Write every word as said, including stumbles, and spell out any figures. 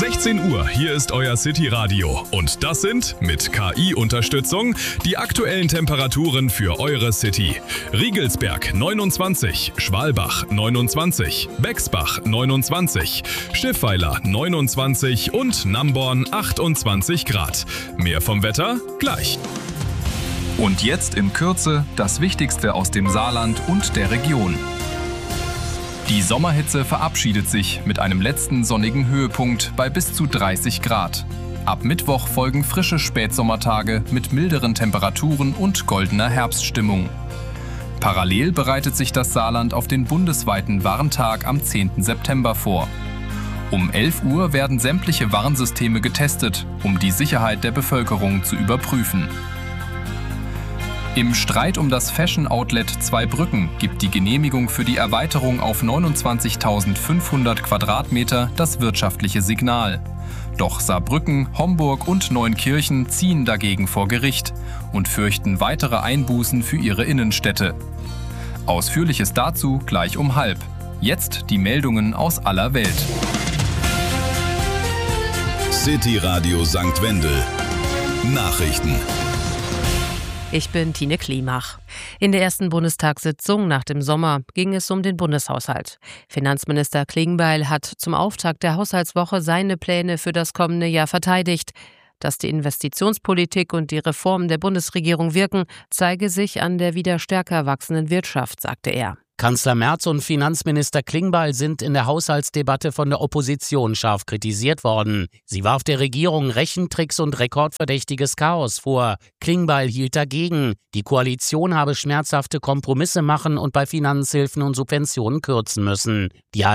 sechzehn Uhr, hier ist euer City Radio. Und das sind, mit K I-Unterstützung, die aktuellen Temperaturen für eure City. Riegelsberg neunundzwanzig, Schwalbach neunundzwanzig, Bexbach neunundzwanzig, Schiffweiler neunundzwanzig und Namborn achtundzwanzig Grad. Mehr vom Wetter gleich. Und jetzt in Kürze das Wichtigste aus dem Saarland und der Region. Die Sommerhitze verabschiedet sich mit einem letzten sonnigen Höhepunkt bei bis zu dreißig Grad. Ab Mittwoch folgen frische Spätsommertage mit milderen Temperaturen und goldener Herbststimmung. Parallel bereitet sich das Saarland auf den bundesweiten Warntag am zehnten September vor. Um elf Uhr werden sämtliche Warnsysteme getestet, um die Sicherheit der Bevölkerung zu überprüfen. Im Streit um das Fashion-Outlet Zweibrücken gibt die Genehmigung für die Erweiterung auf neunundzwanzigtausendfünfhundert Quadratmeter das wirtschaftliche Signal. Doch Saarbrücken, Homburg und Neunkirchen ziehen dagegen vor Gericht und fürchten weitere Einbußen für ihre Innenstädte. Ausführliches dazu gleich um halb. Jetzt die Meldungen aus aller Welt. City Radio Sankt Wendel. Nachrichten. Ich bin Tine Klimach. In der ersten Bundestagssitzung nach dem Sommer ging es um den Bundeshaushalt. Finanzminister Klingbeil hat zum Auftakt der Haushaltswoche seine Pläne für das kommende Jahr verteidigt. Dass die Investitionspolitik und die Reformen der Bundesregierung wirken, zeige sich an der wieder stärker wachsenden Wirtschaft, sagte er. Kanzler Merz und Finanzminister Klingbeil sind in der Haushaltsdebatte von der Opposition scharf kritisiert worden. Sie warf der Regierung Rechentricks und rekordverdächtiges Chaos vor. Klingbeil hielt dagegen. Die Koalition habe schmerzhafte Kompromisse machen und bei Finanzhilfen und Subventionen kürzen müssen. Die